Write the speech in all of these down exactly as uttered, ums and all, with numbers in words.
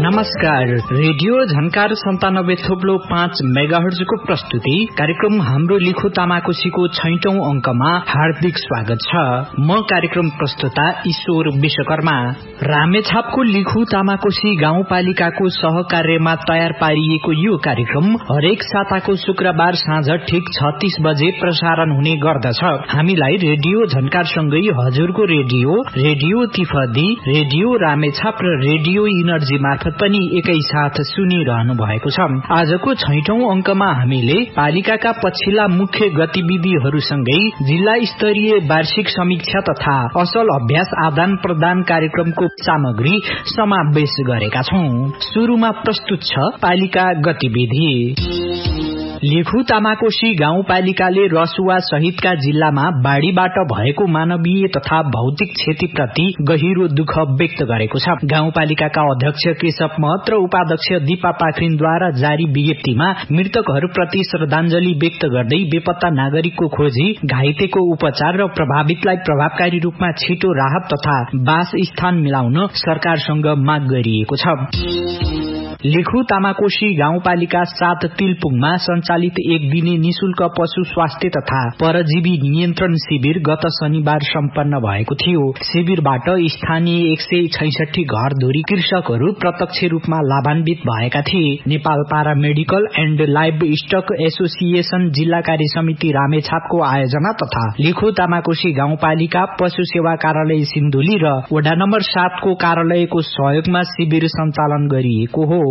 नमस्कार। रेडियो झन्कार सन्तानब्बे थोप्लो पाँच मेगाहर्जको प्रस्तुति कार्यक्रम हाम्रो लिखो तामाकोशीको छैटौं अंकमा हार्दिक स्वागत छ। म कार्यक्रम प्रस्तुता ईश्वर विश्वकर्मा। रामेछापको लिखु तामाकोशी गाउँपालिकाको सहकार्यमा तयार पारिएको यो कार्यक्रम हरेक साताको शुक्रबार साँझ ठिक छत्तीस बजे प्रसारण हुने गर्दछ। हामीलाई रेडियो झन्कारसँगै हजुरको रेडियो रेडियो तिफदी, रेडियो रामेछाप र रेडियो इनर्जी मार्फत पनि एकैसाथ सुनिरहनु भएको छ। आजको छैटौं अंकमा हामीले पालिकाका पछिल्ला मुख्य गतिविधिहरूसँगै जिल्ला स्तरीय वार्षिक समीक्षा तथा असल अभ्यास आदान प्रदान कार्यक्रमको सामग्री समावेश गरेका छौं। सुरुमा प्रस्तुत छ पालिका गतिविधि। लिखु तामाकोशी गाउँपालिकाले रसुवा सहितका जिल्लामा बाढ़ीबाट भएको मानवीय तथा भौतिक क्षतिप्रति गहिरो दुःख व्यक्त गरेको छ। गाउँपालिकाका अध्यक्ष केशव महत र उपाध्यक्ष दीपा पाखरिनद्वारा जारी विज्ञप्तिमा मृतकहरूप्रति श्रद्धांजलि व्यक्त गर्दै बेपत्ता नागरिकको खोजी, घाइतेको उपचार र प्रभावितलाई प्रभावकारी रूपमा छिटो राहत तथा वास स्थान मिलाउन सरकारसँग माग गरिएको छ। लिखु तामाकोशी गाउँपालिका सात तिलपुङमा सञ्चालित एक दिने निशुल्क पशु स्वास्थ्य तथा परजीवी नियन्त्रण शिविर गत शनिबार सम्पन्न भएको थियो। शिविरबाट स्थानीय एक सय छैसठी घरधुरी कृषकहरू प्रत्यक्ष रूपमा लाभान्वित भएका थिए। नेपाल पारा medical and live stock association जिल्ला कार्य समिति रामेछापको आयोजना तथा लिखु तामाकोशी गाउँपालिका पशु सेवा कार्यालय सिन्धुली र वडा नम्बर सातको कार्यालयको सहयोगमा शिविर सञ्चालन गरिएको हो।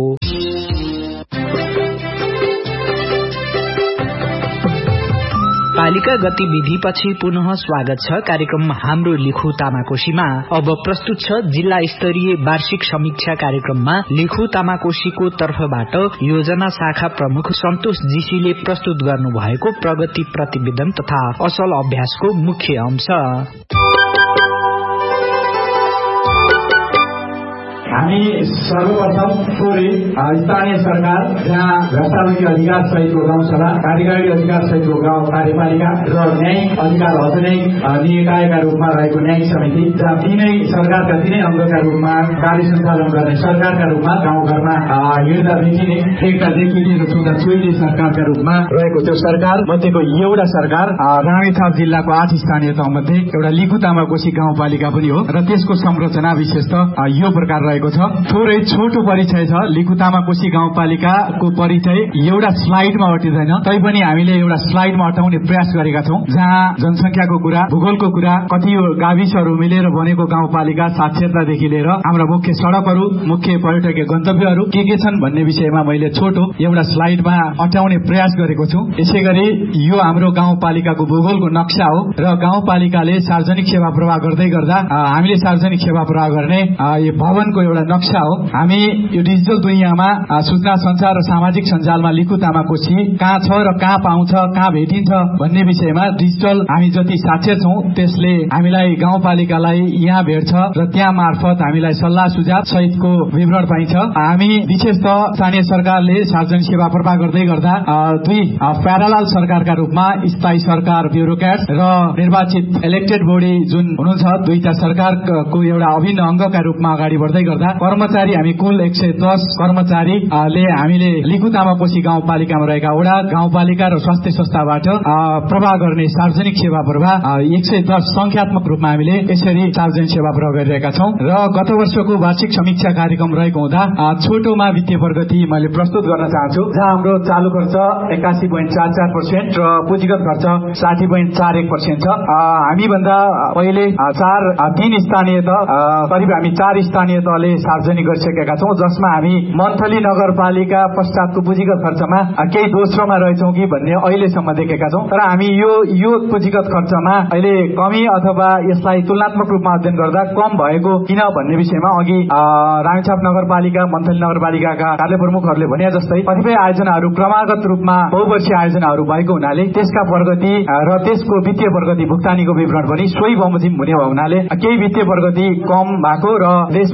पालिका गतिविधिपछि पुनः स्वागत छ कार्यक्रम हाम्रो लिखु तामाकोशीमा। अब प्रस्तुत छ जिल्ला स्तरीय वार्षिक समीक्षा कार्यक्रममा लिखु तामाकोशीको तर्फबाट योजना शाखा प्रमुख सन्तोष जीसीले प्रस्तुत गर्नु भएको प्रगति प्रतिवेदन तथा असल अभ्यासको मुख्य अंश। हामी सर्वप्रथम थोरै स्थानीय सरकार जहाँ भ्रष्टाचारकी अधिकार सहितको गाउँसभा, कार्यकारी अधिकार सहितको गाउँ कार्यपालिका र न्यायिक अधिकार अझ नै निकायका रूपमा रहेको न्यायिक समिति, जहाँ तीनै सरकारका तीनै अङ्गका रूपमा कार्य सञ्चालन गर्ने सरकारका रूपमा गाउँघरमा हिँड्दा देखिने एकता देखिने र छुँदा छुइने सरकारका रूपमा रहेको त्यो सरकार मध्येको एउटा सरकार रामेछाप जिल्लाको आठ स्थानीय तह मध्ये एउटा लिखु तामाकोशी गाउँपालिका पनि हो र त्यसको संरचना विशेष त यो प्रकार रहेको छ। थोरै छोटो परिचय छ। लिखु तामाकोशी गाउँपालिकाको परिचय एउटा स्लाइडमा अटिँदैन, तैपनि हामीले एउटा स्लाइडमा अटाउने प्रयास गरेका छौं, जहाँ जनसंख्याको कुरा, भूगोलको कुरा, कति गाविसहरू मिलेर बनेको गाउँपालिका, साक्षरतादेखि लिएर हाम्रा मुख्य सड़कहरू, मुख्य पर्यटकीय गन्तव्यहरू के के छन् भन्ने विषयमा मैले छोटो एउटा स्लाइडमा अटाउने प्रयास गरेको छु। यसैगरी यो हाम्रो गाउँपालिकाको भूगोलको नक्सा हो र गाउँपालिकाले सार्वजनिक सेवा प्रवाह गर्दै गर्दा हामीले सार्वजनिक सेवा प्रवाह गर्ने यो भवनको एउटा नक्सा हो। हामी यो डिजिटल दुनियाँमा सूचना संचार र सामाजिक सञ्जालमा लिखु तामाकोशी कहाँ छ र कहाँ पाउँछ, कहाँ भेटिन्छ भन्ने विषयमा डिजिटल हामी जति साक्षर छौं त्यसले हामीलाई गाउँपालिकालाई यहाँ भेट्छ र त्यहाँ मार्फत हामीलाई सल्लाह सुझाव सहितको विवरण पाइन्छ। हामी विशेष त स्थानीय सरकारले सार्वजनिक सेवा प्रवाह गर्दै गर्दा दुई प्यारालाल सरकारका रूपमा स्थायी सरकार ब्युरोक्रेट र निर्वाचित इलेक्टेड बडी जुन हुनुहुन्छ दुईटा सरकारको एउटा अभिन्न अंगका रूपमा अगाडि बढ्दै गर्दा कर्मचारी हामी कुल एक सय दस कर्मचारीले हामीले लिखु तामाकोशी गाउँपालिकामा रहेका वडा, गाउँपालिका र स्वास्थ्य संस्थाबाट प्रवाह गर्ने सार्वजनिक सेवा प्रवाह एक सय दस संख्यात्मक रूपमा हामीले यसरी सार्वजनिक सेवा प्रवाह गरिरहेका छौं। र गत वर्षको वार्षिक समीक्षा कार्यक्रम रहेको हुँदा छोटोमा वित्तीय प्रगति मैले प्रस्तुत गर्न चाहन्छु, जहाँ हाम्रो चालू खर्च एकासी पोइन्ट चार चार पर्सेन्ट र पुँजीगत खर्च साठी पोइन्ट चार एक पर्सेन्ट छ। हामी भन्दा पहिले चार तीन स्थानीय त करिब हामी चार स्थानीय तहले सार्वजनिक गरिसकेका छौं, जसमा हामी मन्थली नगरपालिका पश्चातको पुँजीगत खर्चमा केही दोस्रोमा रहेछौं कि भन्ने अहिलेसम्म देखेका छौं। तर हामी यो यो पुँजीगत खर्चमा अहिले कमी अथवा यसलाई तुलनात्मक रूपमा अध्ययन गर्दा कम भएको किन भन्ने विषयमा अघि रामेछाप नगरपालिका, मन्थली नगरपालिकाका कार्य प्रमुखहरूले भने जस्तै कतिपय आयोजनाहरू क्रमागत रूपमा बहुवर्षीय आयोजनाहरू भएको हुनाले त्यसका प्रगति र त्यसको वित्तीय प्रगति भुक्तानीको विवरण पनि सोही बमोजिम हुने हुनाले केही वित्तीय प्रगति कम भएको र देशमा आएको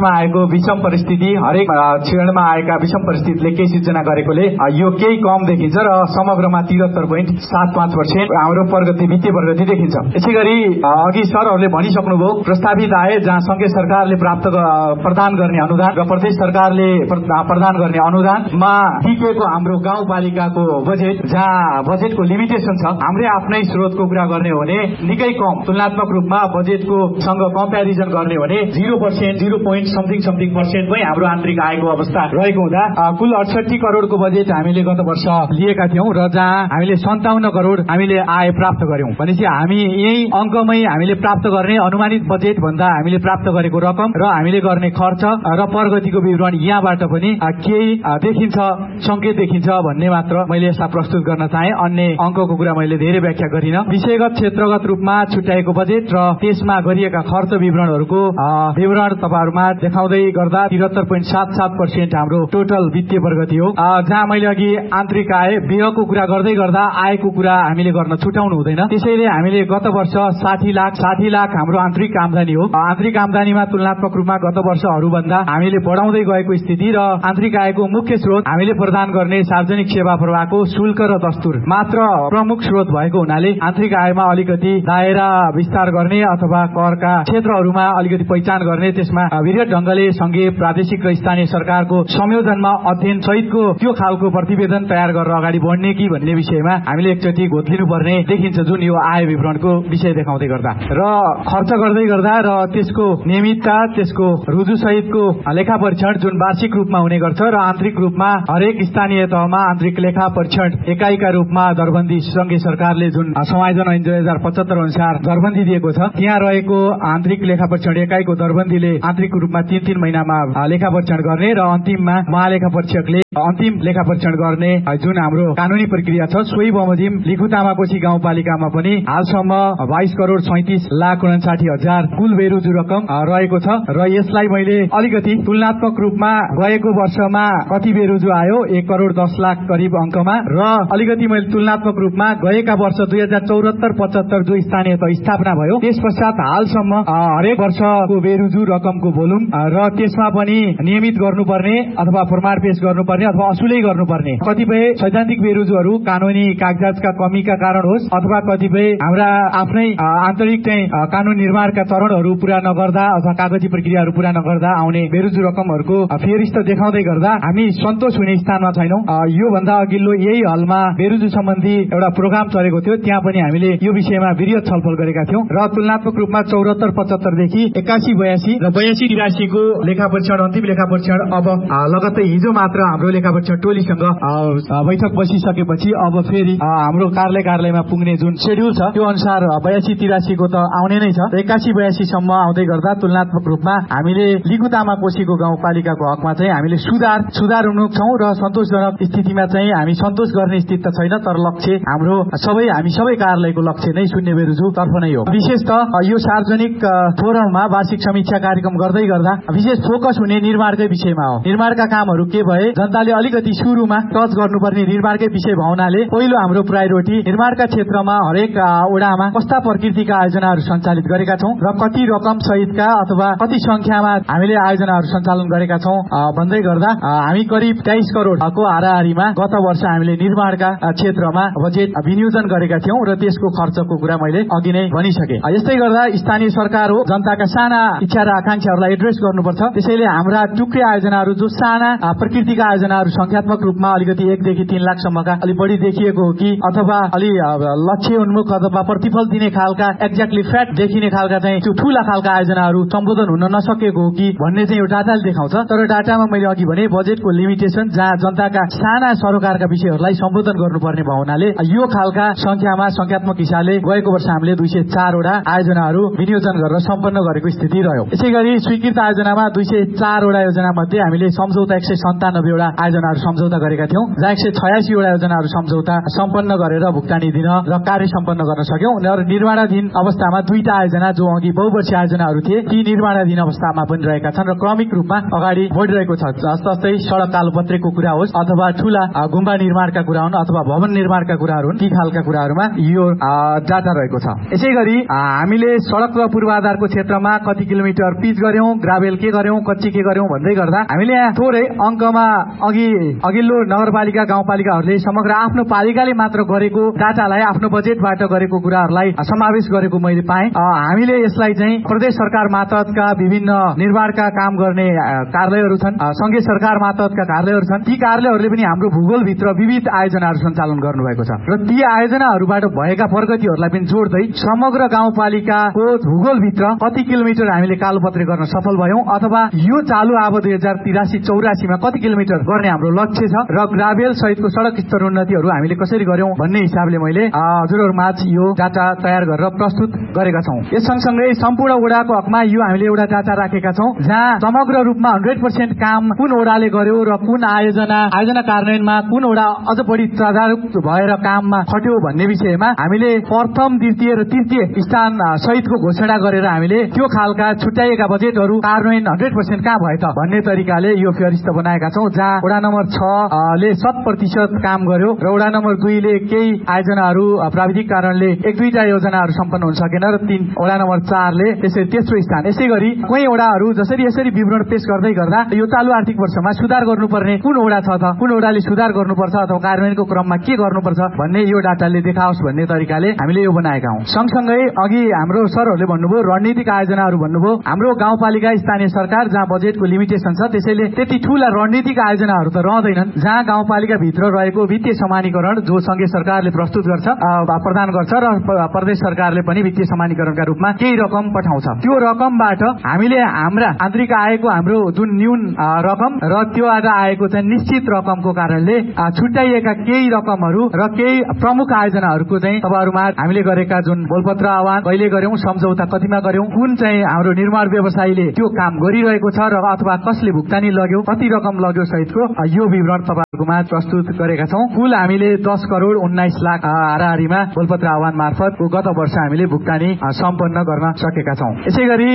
विषम परिस्थिति हरेक क्षणमा आएका विषम परिस्थितिले केही सिर्जना गरेकोले यो केही कम देखिन्छ र समग्रमा त्रिहत्तर पोइन्ट सात पाँच पर्सेन्ट हाम्रो प्रगति वित्तीय प्रगति देखिन्छ। यसै गरी अघि सरहरूले भनिसक्नुभयो प्रस्तावित आय जहाँ संघीय सरकारले प्राप्त प्रदान गर्ने अनुदान र प्रदेश सरकारले प्रदान गर्ने अनुदानमा टिकेको हाम्रो गाउँपालिकाको बजेट जहाँ बजेटको लिमिटेसन छ, हाम्रै आफ्नै स्रोतको कुरा गर्ने हो भने निकै कम, तुलनात्मक रूपमा बजेटको सँग कम्पेरिजन गर्ने हो भने zero percent zero point something something पर्सेन्टमै हाम्रो आन्तरिक आयको अवस्था रहेको हुँदा कुल अडसठी करोड़को बजेट हामीले गत वर्ष लिएका थियौं र जहाँ हामीले सन्ताउन्न करोड़ हामीले आय प्राप्त गर्यौं भनेपछि हामी यही अंकमै हामीले प्राप्त गर्ने अनुमानित बजेट भन्दा हामीले प्राप्त गरेको रकम र हामीले गर्ने खर्च र प्रगतिको विवरण यहाँबाट पनि केही देखिन्छ, संकेत देखिन्छ भन्ने मात्र मैले यसलाई प्रस्तुत गर्न चाहे। अन्य अंकको कुरा मैले धेरै व्याख्या गरिन। विषयगत क्षेत्रगत रूपमा छुट्याएको बजेट र त्यसमा गरिएका खर्च विवरणहरूको विवरण तपाईहरुमा देखाउँदै गर्दा त्रिहत्तर पोइन्ट सात सात पर्सेन्ट हाम्रो टोटल वित्तीय प्रगति हो। जहाँ मैले अघि आन्तरिक आय व्ययको कुरा गर्दै गर्दा आयको कुरा हामीले गर्न छुटाउनु हुँदैन। त्यसैले हामीले गत वर्ष साठी लाख साठी लाख हाम्रो आन्तरिक आमदानी हो। आन्तरिक आमदानीमा तुलनात्मक रूपमा गत वर्षहरूभन्दा हामीले बढाउँदै गएको स्थिति र आन्तरिक आयको मुख्य स्रोत हामीले प्रदान गर्ने सार्वजनिक सेवा प्रवाहको शुल्क र दस्तुर मात्र प्रमुख स्रोत भएको हुनाले आन्तरिक आयमा अलिकति दायरा विस्तार गर्ने अथवा करका क्षेत्रहरूमा अलिकति पहिचान गर्ने, त्यसमा वृहत ढंगले संघीय प्रादेशिक र स्थानीय सरकारको संयोजनमा अध्ययन सहितको त्यो खालको प्रतिवेदन तयार गरेर अगाडि बढ्ने कि भन्ने विषयमा हामीले एकचोटि घोत्लिनु पर्ने देखिन्छ, जुन यो आय विवरणको विषय देखाउँदै गर्दा र खर्च गर्दै गर्दा र त्यसको नियमितता, त्यसको रुजु सहितको लेखा परीक्षण जुन वार्षिक रूपमा हुने गर्छ र आन्तरिक रूपमा हरेक स्थानीय तहमा आन्तरिक लेखा परीक्षण एकाइका रूपमा दरबन्दी संघीय सरकारले जुन समायोजन ऐन दुई हजार पचहत्तर अनुसार दरबन्दी दिएको छ, त्यहाँ रहेको आन्तरिक लेखा परीक्षण एकाइको दरबन्दीले आन्तरिक रूपमा तीन तीन महिनामा लेखा परीक्षण गर्ने र अन्तिममा महालेखा परीक्षकले अन्तिम लेखा परीक्षण गर्ने जुन हाम्रो कानूनी प्रक्रिया छ, सोही बमोजिम लिखु तामाकोशी गाउँपालिकामा पनि हालसम्म बाइस करोड़ सैतिस लाख उनासाठी हजार कुल बेरुजु रकम रहेको छ र यसलाई मैले अलिकति तुलनात्मक रूपमा गएको वर्षमा कति बेरुजु आयो एक करोड़ दस लाख करिब अंकमा र अलिकति मैले तुलनात्मक रूपमा गएका वर्ष दुई हजार चौरात्तर पचहत्तर जो स्थानीय तह स्थापना भयो त्यस पश्चात हालसम्म हरेक वर्षको बेरुजु रकमको भोल्युम र त्यसमा पनि नियमित गर्नुपर्ने अथवा प्रमाण पेश गर्नुपर्ने अथवा असुलै गर्नुपर्ने कतिपय सैद्धान्तिक बेरुजुहरू कानूनी कागजातका कमीका कारण होस् अथवा कतिपय हाम्रा आफ्नै आन्तरिक चाहिँ कानून निर्माणका चरणहरू पूरा नगर्दा अथवा कागजी प्रक्रियाहरू पूरा नगर्दा आउने बेरुजु रकमहरूको फेरिस्त देखाउँदै गर्दा हामी सन्तोष हुने स्थानमा छैनौं। यो भन्दा अघिल्लो यही हलमा बेरुजु सम्बन्धी एउटा प्रोग्राम चलेको थियो, त्यहाँ पनि हामीले यो विषयमा वृहत छलफल गरेका थियौं र तुलनात्मक रूपमा चौरात्तर पचहत्तर देखि एकासी बयासी र बयासी तिरासीको लेखा परीक्षण अन्तिम लेखा परीक्षण अब लगत्तै हिजो मात्र हाम्रो लेखा परीक्षण टोलीसँग बैठक बसिसकेपछि अब फेरि हाम्रो कार्यालय कार्यालयमा पुग्ने जुन शेड्युल छ त्यो अनुसार बयासी तिरासीको त आउने नै छ। एकासी बयासी सम्म आउँदै गर्दा तुलनात्मक रूपमा हामीले लिखु तामाकोशीको गाउँपालिकाको हकमा चाहिँ हामीले सुधार सुधार उन्मुख छौं र सन्तोषजनक स्थितिमा चाहिँ हामी सन्तोष गर्ने स्थिति त छैन, तर लक्ष्य हाम्रो सबै हामी सबै कार्यालयको लक्ष्य नै शून्य बेरुजु तर्फ नै हो। विशेष त यो सार्वजनिक फोरममा वार्षिक समीक्षा कार्यक्रम गर्दै गर्दा विशेष फोकस हुने निर्माणकै विषयमा हो। निर्माणका कामहरू के भए, जनताले अलिकति सुरुमा टच गर्नुपर्ने निर्माणकै विषय भउनाले पहिलो हाम्रो प्रायोरिटी निर्माणका क्षेत्रमा हरेक वडामा कस्ता प्रकृतिका आयोजनाहरू सञ्चालित गरेका छौं र कति रकम सहितका अथवा कति संख्यामा हामीले आयोजनाहरू सञ्चालन गरेका छौं भन्दै गर्दा हामी करिब तेइस करोड़को हाराहारीमा गत वर्ष हामीले निर्माणका क्षेत्रमा बजेट विनियोजन गरेका थियौं र त्यसको खर्चको कुरा मैले अघि नै भनिसके। यस्तै गर्दा स्थानीय सरकार हो, जनताका साना इच्छा र आकांक्षाहरूलाई एड्रेस गर्नुपर्छ। त्यसैले हाम्रा टुक्रे आयोजनाहरू जो साना प्रकृतिका आयोजनाहरू संख्यात्मक रूपमा अलिकति एकदेखि तीन लाखसम्मका अलिक बढी देखिएको हो कि अथवा अलि लक्ष्य उन्मुख अथवा प्रतिफल दिने खालका एक्ज्याक्टली फ्याट देखिने खालका चाहिँ त्यो ठूला खालका आयोजनाहरू सम्बोधन हुन नसकेको हो कि भन्ने चाहिँ यो डाटाले देखाउँछ। तर डाटामा मैले अघि भने बजेटको लिमिटेसन जहाँ जनताका साना सरोकारका विषयहरूलाई सम्बोधन गर्नुपर्ने भएनाले यो खालका संख्यामा संख्यात्मक हिसाबले गएको वर्ष हामीले दुई सय चारवटा आयोजनाहरू विनियोजन गरेर सम्पन्न गरेको स्थिति रह्यो। यसै गरी स्वीकृत आयोजनामा दुई सय चारवटा योजना मध्ये हामीले सम्झौता एक सय सन्तानब्बेवटा आयोजनाहरू सम्झौता गरेका थियौं, जहाँ एक सय छयासी वटा योजनाहरू सम्झौता सम्पन्न गरेर भुक्तानी दिन र कार्य सम्पन्न गर्न सक्यौं। र निर्माणाधीन अवस्थामा दुईटा आयोजना जो अघि बहुवर्षीय आयोजनाहरू थिए ती निर्माणाधीन अवस्थामा पनि रहेका छन् र क्रमिक रूपमा अगाडि बढिरहेको छ। जस्तै सड़क कालोपत्रेको कुरा होस् अथवा ठूला गुम्बा निर्माणका कुरा हुन् अथवा भवन निर्माणका कुराहरू हुन्, ती खालका कुराहरूमा यो डाटा रहेको छ। यसै गरी हामीले सड़क र पूर्वाधारको क्षेत्रमा कति किलोमिटर पिच गर्यौं, ग्राभेल के गर्यौं, कच्ची के गर्यौं भन्दै गर्दा हामीले यहाँ थोरै अंकमा अघि अघिल्लो नगरपालिका गाउँपालिकाहरूले समग्र आफ्नो पालिकाले मात्र गरेको डाटालाई आफ्नो बजेटबाट गरेको कुराहरूलाई समावेश गरेको मैले पाएँ। हामीले यसलाई चाहिँ प्रदेश सरकार मातहतका विभिन्न निर्माणका काम गर्ने कार्यालयहरू छन्, संघीय सरकार मातहतका कार्यालयहरू छन्, ती कार्यालयहरूले पनि हाम्रो भूगोलभित्र विविध आयोजनाहरू सञ्चालन गर्नुभएको छ र ती आयोजनाहरूबाट भएका प्रगतिहरूलाई पनि जोड्दै समग्र गाउँपालिकाको भूगोलभित्र कति किलोमिटर हामीले कालोपत्रे गर्न सफल भयौं अथवा यो चालू आब दुई हजार तिरासी चौरासीमा कति किलोमिटर गर्ने हाम्रो लक्ष्य छ र ग्राभेल सहितको सड़क स्तर उन्नतिहरू हामीले कसरी गर्यौं भन्ने हिसाबले मैले हजुरहरूमाझ यो डाटा तयार गरेर प्रस्तुत गरेका छौं। यस सँगसँगै सम्पूर्ण वडाको हकमा यो हामीले एउटा डाटा राखेका छौं जहाँ समग्र रूपमा हन्ड्रेड पर्सेन्ट काम कुन वडाले गर्यो र कुन आयोजना आयोजना कार्यान्वयनमा कुन वडा अझ बढी तदारुक भएर काममा खट्यो भन्ने विषयमा हामीले प्रथम द्वितीय र तृतीय स्थान सहितको घोषणा गरेर हामीले त्यो खालका छुट्याइएका बजेटहरू कार्यान्वयन हन्ड्रेड पर्सेन्ट कहाँ भए त भन्ने तरिकाले यो फेरिस्त बनाएका छौं, जहाँ वडा नम्बर छ ले शत प्रतिशत काम गर्यो र वडा नम्बर दुई ले केही आयोजनाहरू प्राविधिक कारणले एक दुईटा योजनाहरू सम्पन्न हुन सकेन र तीन वडा नम्बर चारले त्यसरी तेस्रो स्थान। यसै गरी कोही वडाहरू जसरी यसरी विवरण पेश गर्दै गर्दा यो चालू आर्थिक वर्षमा सुधार गर्नुपर्ने कुन वडा छ त, कुन वडाले सुधार गर्नुपर्छ अथवा कार्यान्वयनको क्रममा के गर्नुपर्छ भन्ने यो डाटाले देखाओस् भन्ने तरिकाले हामीले यो बनाएका हौं। सँगसँगै अघि हाम्रो सरहरूले भन्नुभयो रणनीतिक आयोजनाहरू भन्नुभयो। हाम्रो गाउँपालिका स्थानीय सरकार जहाँ बजेटको लिमिटेसन छ त्यसैले त्यति ठूला रणनीतिक आयोजनाहरू त रहँदैनन्, जहाँ गाउँपालिका भित्र रहेको वित्तीय समानीकरण जो संघीय सरकारले प्रस्तुत गर्छ प्रदान गर्छ र प्रदेश सरकारले पनि वित्तीय समानीकरणका रूपमा केही रकम पठाउँछ। त्यो रकमबाट हामीले हाम्रा आन्तरिक आएको हाम्रो जुन न्यून रकम र त्योबाट आएको चाहिँ निश्चित रकमको कारणले छुट्याइएका केही रकमहरू र केही प्रमुख आयोजनाहरूको चाहिँ तपाईँहरूमा हामीले गरेका जुन बोलपत्र आह्वान कहिले गर्यौं, सम्झौता कतिमा गर्यौं, कुन चाहिँ हाम्रो निर्माण व्यवसायीले त्यो काम गरिरहेको छ र अथवा कसले भुक्तानी लग्यो, कति रकम लग्यो सहितको यो विवरण तपाईँहरूकोमा प्रस्तुत गरेका छौं। कुल हामीले दस करोड़ उन्नाइस लाख हाराहारीमा बोलपत्र आह्वान मार्फत गत वर्ष हामीले भुक्तानी सम्पन्न गर्न सकेका छौं। यसै गरी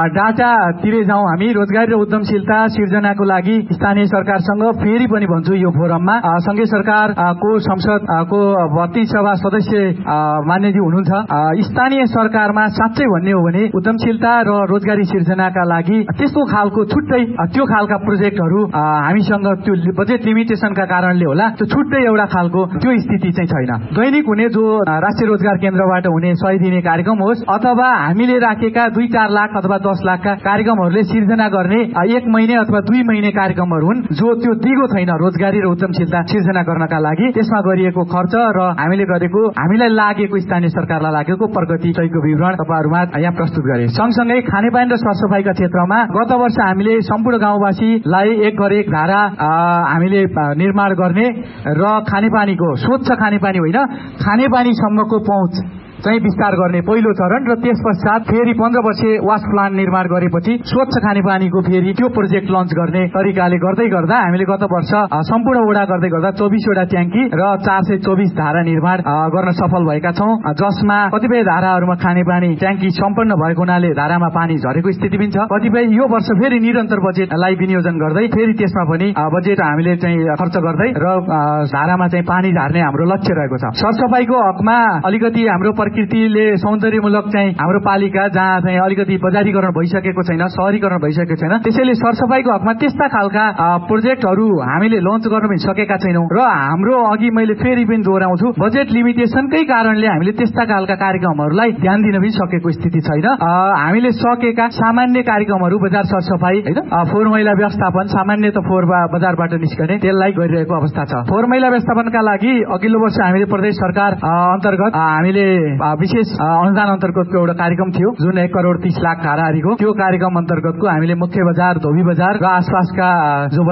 डाटातिरै जाउँ हामी। रोजगारी र उद्यमशीलता सिर्जनाको लागि स्थानीय सरकारसँग फेरि पनि भन्छु यो फोरममा संघीय सरकारको संसदको बत्तीस सभा सदस्य मान्यजी हुनुहुन्छ। स्थानीय सरकारमा साँच्चै भन्ने हो भने उद्यमशीलता र रोजगारी सिर्जनाका लागि त्यस्तो खालको छुट्टै त्यो खालका प्रोजेक्टहरू हामीसँग त्यो बजेट लिमिटेसनका कारणले होला त्यो छुट्टै एउटा खालको त्यो स्थिति चाहिँ छैन। दैनिक हुने जो राष्ट्रिय रोजगार केन्द्रबाट हुने सय दिने कार्यक्रम होस् अथवा हामीले राखेका दुई चार लाख अथवा दस लाखका कार्यक्रमहरूले सिर्जना गर्ने एक महिने अथवा दुई महिने कार्यक्रमहरू हुन् जो त्यो दिगो छैन रोजगारी र उद्यमशीलता सिर्जना गर्नका लागि। त्यसमा गरिएको खर्च र हामीले गरेको हामीलाई लागेको स्थानीय सरकारलाई लागेको प्रगति सहितको विवरण तपाईँहरूमा यहाँ प्रस्तुत गरे। सँगसँगै खानेपानी र सरसफाईका क्षेत्रमा गत वर्ष हामीले सम्पूर्ण गाउँवासीलाई एक घर एक धारा हामीले निर्माण गर्ने र खानेपानीको स्वच्छ खानेपानी होइन खानेपानीसम्मको पहुँच चाहिँ विस्तार गर्ने पहिलो चरण र त्यस पश्चात फेरि पन्ध्र वर्षे वास प्लान्ट निर्माण गरेपछि स्वच्छ खानेपानीको फेरि त्यो प्रोजेक्ट लन्च गर्ने तरिकाले गर्दै गर्दा हामीले गत वर्ष सम्पूर्ण वडा गर्दै गर्दा चौबिसवटा ट्याङ्की र चार सय चौबिस धारा निर्माण गर्न सफल भएका छौं, जसमा कतिपय धाराहरूमा खानेपानी ट्याङ्की सम्पन्न भएको हुनाले धारामा पानी झरेको स्थिति पनि छ। कतिपय यो वर्ष फेरि निरन्तर बजेटलाई विनियोजन गर्दै फेरि त्यसमा पनि बजेट हामीले चाहिँ खर्च गर्दै र धारामा चाहिँ पानी झार्ने हाम्रो लक्ष्य रहेको छ। सरसफाईको हकमा अलिकति हाम्रो प्रकृतिले सौन्दर्यमूलक चाहिँ हाम्रो पालिका जहाँ चाहिँ अलिकति बजारीकरण भइसकेको छैन, शहरीकरण भइसकेको छैन, त्यसैले सरसफाईको हकमा त्यस्ता खालका प्रोजेक्टहरू हामीले लन्च गर्न पनि सकेका छैनौं र हाम्रो अघि मैले फेरि पनि दोहोऱ्याउँछु बजेट लिमिटेसनकै कारणले हामीले त्यस्ता खालका कार्यक्रमहरूलाई ध्यान दिन पनि सकेको स्थिति छैन। हामीले सकेका सामान्य कार्यक्रमहरू बजार सरसफाई होइन, फोहोर मैला व्यवस्थापन सामान्य त फोहोर बजारबाट निस्कने त्यसलाई गरिरहेको अवस्था छ। फोहोर मैला व्यवस्थापनका लागि अघिल्लो वर्ष हामीले प्रदेश सरकार अन्तर्गत हामीले विशेष अनुदान अन्तर्गतको एउटा कार्यक्रम थियो जुन एक करोड़ तीस लाख हाराहारीको त्यो कार्यक्रम अन्तर्गतको हामीले मुख्य बजार धोबी बजार र आसपासका जो